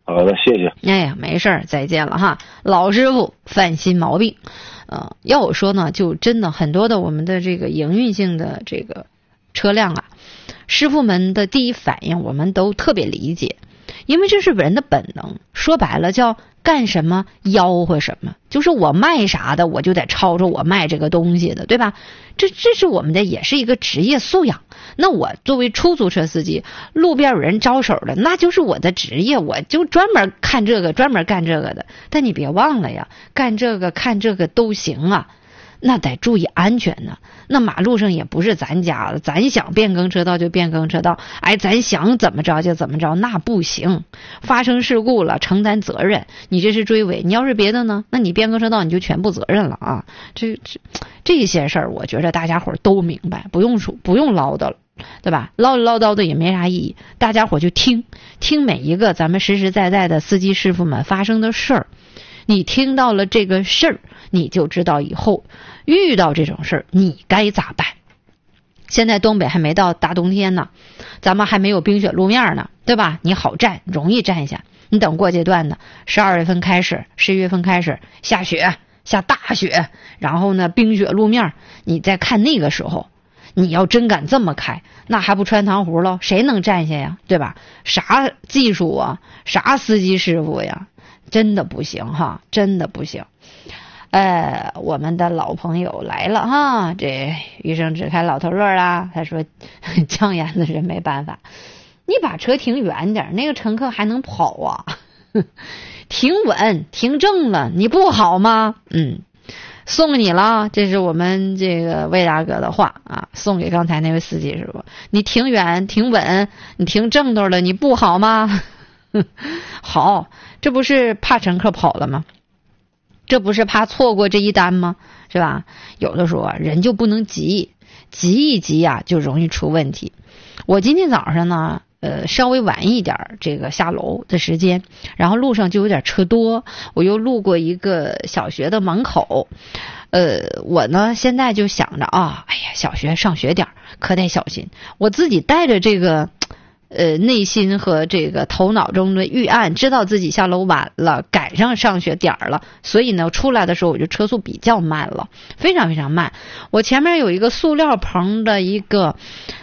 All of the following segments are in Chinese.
好的，谢谢。 哎呀，没事儿，再见了哈。老师傅犯新毛病，要我说呢，就真的很多的我们的这个营运性的这个车辆啊，师傅们的第一反应我们都特别理解，因为这是人的本能，说白了叫干什么吆喝什么，就是我卖啥的我就得抄着我卖这个东西的，对吧？这是我们的也是一个职业素养。那我作为出租车司机，路边有人招手的，那就是我的职业，我就专门看这个，专门干这个的。但你别忘了呀，干这个看这个都行啊，那得注意安全呢。那马路上也不是咱家的，咱想变更车道就变更车道，哎，咱想怎么着就怎么着，那不行。发生事故了承担责任，你这是追尾，你要是别的呢，那你变更车道你就全部责任了啊。这些事儿我觉得大家伙都明白，不用唠叨了，对吧？唠叨的也没啥意义，大家伙就听每一个咱们实实在在的司机师傅们发生的事儿。你听到了这个事儿，你就知道以后遇到这种事儿你该咋办。现在东北还没到大冬天呢，咱们还没有冰雪路面呢，对吧？你好站，容易站下。你等过阶段呢，12月份开始，11月份开始下雪，下大雪，然后呢冰雪路面，你再看那个时候，你要真敢这么开，那还不穿糖葫芦，谁能站下呀，对吧？啥技术啊，啥司机师傅呀，真的不行哈，真的不行。我们的老朋友来了哈，这余生只开老头乐啦。他说犟眼的人没办法，你把车停远点，那个乘客还能跑啊。停稳停正了，你不好吗？送你了，这是我们这个魏大哥的话啊，送给刚才那位司机师傅。你停远停稳，你停正道了，你不好吗？好，这不是怕乘客跑了吗？这不是怕错过这一单吗？是吧？有的时候人就不能急一急啊，就容易出问题。我今天早上呢稍微晚一点这个下楼的时间，然后路上就有点车多，我又路过一个小学的门口。我呢现在就想着啊，哎呀，小学上学点可得小心。我自己带着这个内心和这个头脑中的预案，知道自己下楼晚了，赶上上学点了，所以呢出来的时候我就车速比较慢了，非常非常慢。我前面有一个塑料棚的一个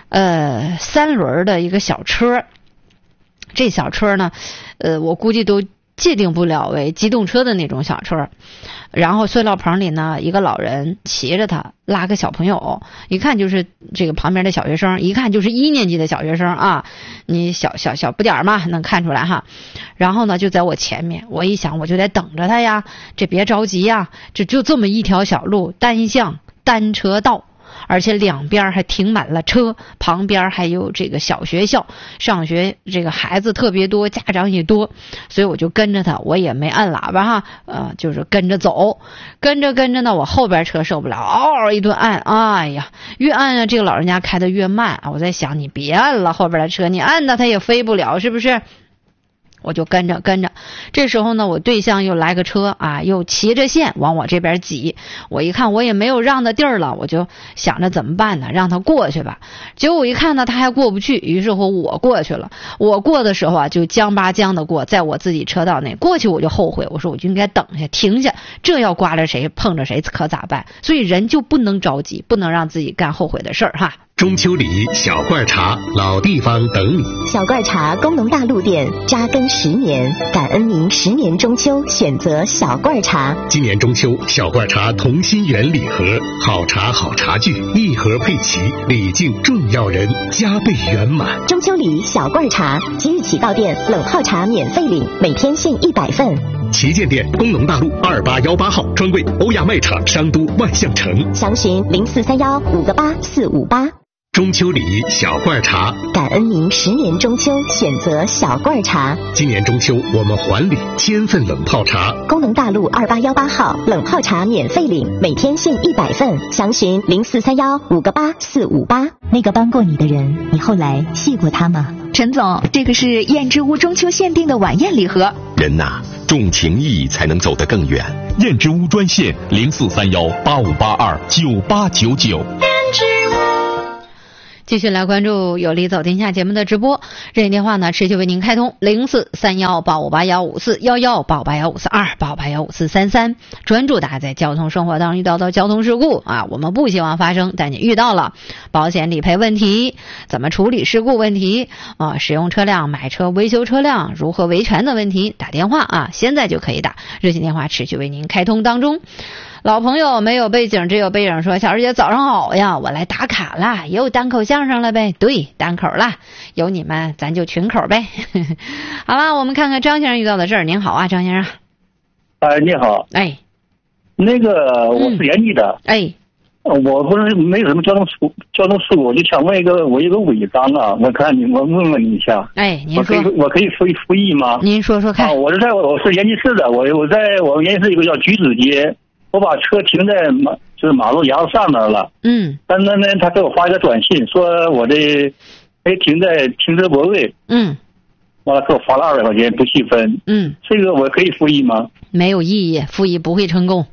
3轮的一个小车，这小车呢我估计都界定不了为机动车的那种小车。然后塑料棚里呢，一个老人骑着它，拉个小朋友，一看就是这个旁边的小学生，一看就是1年级的小学生啊，你小不点嘛，能看出来哈。然后呢就在我前面，我一想我就得等着他呀，这别着急呀，就这么一条小路，单向单车道，而且两边还停满了车，旁边还有这个小学校，上学这个孩子特别多，家长也多，所以我就跟着他，我也没按喇叭哈，就是跟着走，跟着呢，我后边车受不了，嗷嗷一顿按，哎呀，越按啊，这个老人家开的越慢，我在想你别按了，后边的车你按它也飞不了，是不是？我就跟着，这时候呢，我对象又来个车啊，又骑着线往我这边挤。我一看我也没有让的地儿了，我就想着怎么办呢？让他过去吧。结果我一看呢，他还过不去，于是乎我过去了。我过的时候啊，就将巴将的过，在我自己车道内过去，我就后悔，我说我就应该等下停下，这要刮着谁碰着谁可咋办？所以人就不能着急，不能让自己干后悔的事儿哈。 中秋礼小罐茶，老地方等你。 小罐茶工农大陆店扎根10年，感恩您10年中秋选择小罐茶。 今年中秋，小罐茶同心圆礼盒，好茶好茶具，一盒配齐，礼敬重要人，加倍圆满。 中秋礼小罐茶，即日起到店冷泡茶免费领，每天限100份。 旗舰店工农大路2818号，专柜欧亚卖场商都万象城。 详询0431-58458。 中秋礼小罐茶， 感恩您10年中秋选择小罐茶。 今年中秋我们还礼1000份冷泡茶。 工农大路2818号，冷泡茶免费领，每天限100份。详询0431-58458。那个帮过你的人，你后来谢过他吗？ 陈总，这个是燕之屋中秋限定的晚宴礼盒。 人呐，重情义才能走得更远。 燕之屋专线043185829899。 继续来关注有理走天下节目的直播，热线电话呢持续为您开通0431858154118581542285815433，专注大家在交通生活当中遇到的交通事故啊，我们不希望发生，但你遇到了保险理赔问题，怎么处理事故问题啊，使用车辆、买车、维修车辆如何维权的问题，打电话啊，现在就可以打，热线电话持续为您开通当中。老朋友没有背景只有背影说，小师姐早上好呀，我来打卡啦，也有单口相声了呗？对，单口啦，有你们咱就群口呗。好了，我们看看张先生遇到的事儿。您好啊，张先生。 你好。 哎， 那个我是延吉的。我不是没有什么交通事故，我就想问我有个违章啊，我问问你一下。 您说。 我可以复议吗？ 您说说看。 我是延吉市的，我在我们延吉市一个叫橘子街。我把车停在马路牙子上面了，但那他给我发一个短信，说我的停在停车泊位，完了给我罚了200块钱，不细分，这个我可以复议吗？ 没有意义，复议不会成功。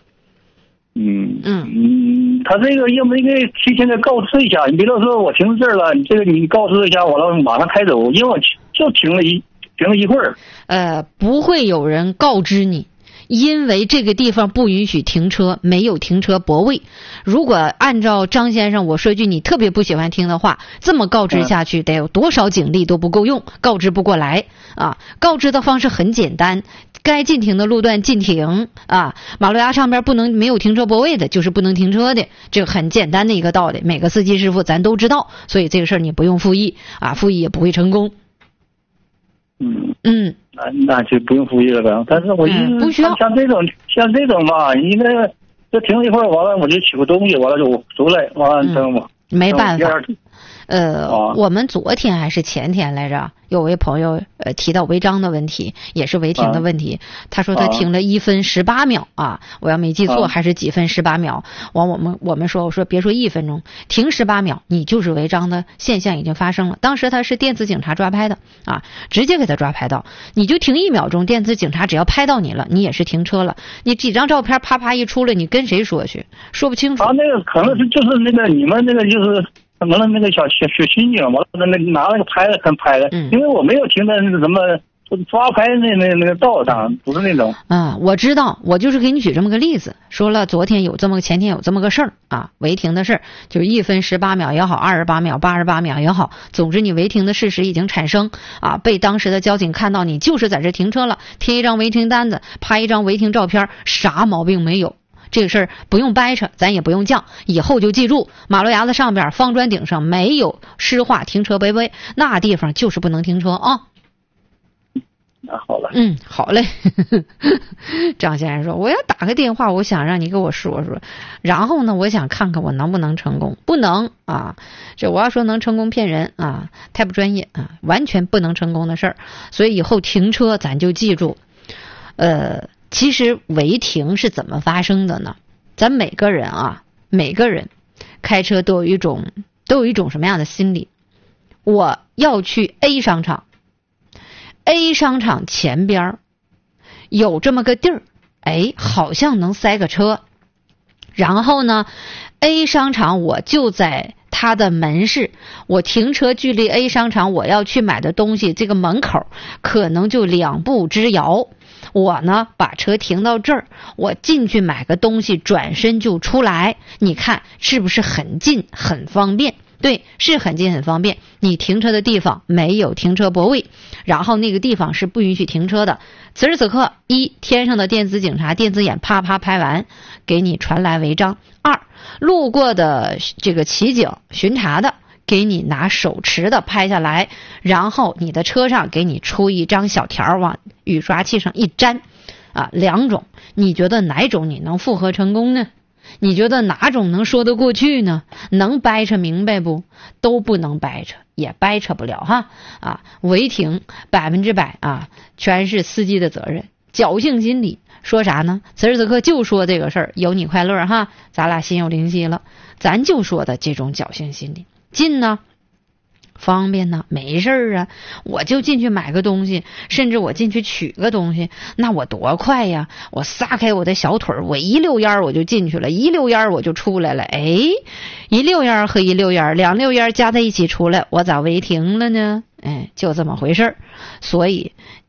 他这个应不应该提前的告知一下？你比如说我停这儿了，这个你告知一下，我了马上开走，因为我就停了一会儿。 不会有人告知你。因为这个地方不允许停车，没有停车泊位。如果按照张先生我说句你特别不喜欢听的话，这么告知下去得有多少警力都不够用，告知不过来啊。告知的方式很简单，该禁停的路段禁停啊，马路牙上边没有停车泊位的就是不能停车的，这个很简单的一个道理，每个司机师傅咱都知道，所以这个事儿你不用复议啊，复议也不会成功。 那就不用复议了呗。但是我不需要像这种吧，应该就停了一会儿，完了我就取个东西，完了就出来，完了等我。 没办法。我们昨天还是前天来着，有位朋友提到违章的问题，也是违停的问题。他说他停了1分18秒啊，我要没记错还是几分18秒。完我们说，我说别说1分钟，停18秒，你就是违章的现象已经发生了。当时他是电子警察抓拍的啊，直接给他抓拍到，你就停1秒钟，电子警察只要拍到你了，你也是停车了。你几张照片啪啪一出来，你跟谁说去？说不清楚。 那个可能是就是那个你们那个就是。完了那个小巡警，完了那拿那个拍的跟拍的，因为我没有停在那个什么抓拍那个道上，不是那种。 我知道，我就是给你举这么个例子，说了前天有这么个事儿啊，违停的事儿，就是1分18秒也好，28秒、88秒也好，总之你违停的事实已经产生啊，被当时的交警看到你就是在这停车了，贴一张违停单子，拍一张违停照片，啥毛病没有。这个事儿不用掰扯，咱也不用犟，以后就记住，马路牙子上边方砖顶上没有施画停车泊位，那地方就是不能停车啊。 那好了。 好嘞。张先生说，我要打个电话，我想让你给我说说，然后呢，我想看看我能不能成功。不能啊，这我要说能成功骗人啊，太不专业啊，完全不能成功的事儿。所以以后停车咱就记住，其实违停是怎么发生的呢？咱每个人开车都有一种什么样的心理？我要去 A 商场前边有这么个地儿，好像能塞个车。然后呢 ，A 商场我就在它的门市，我停车距离 A 商场我要去买的东西这个门口可能就2步之遥。我呢把车停到这儿，我进去买个东西，转身就出来，你看是不是很近很方便？对，是很近很方便。你停车的地方没有停车泊位，然后那个地方是不允许停车的。此时此刻，一，天上的电子警察电子眼啪啪拍完，给你传来违章；二，路过的这个骑警巡查的给你拿手持的拍下来，然后你的车上给你出一张小条往雨刷器上一粘啊，2种，你觉得哪种你能复核成功呢？你觉得哪种能说得过去呢？能掰扯明白不？都不能掰扯，也掰扯不了哈啊！违停100%啊，全是司机的责任。侥幸心理说啥呢？此时此刻就说这个事儿，有你快乐哈，咱俩心有灵犀了。咱就说的这种侥幸心理。近呢方便呢，没事儿啊，我就进去买个东西，甚至我进去取个东西，那我多快呀，我撒开我的小腿，我一溜烟我就进去了，一溜烟我就出来了。哎，一溜烟和一溜烟，两溜烟加在一起出来，我咋违停了呢？哎，就这么回事儿。所以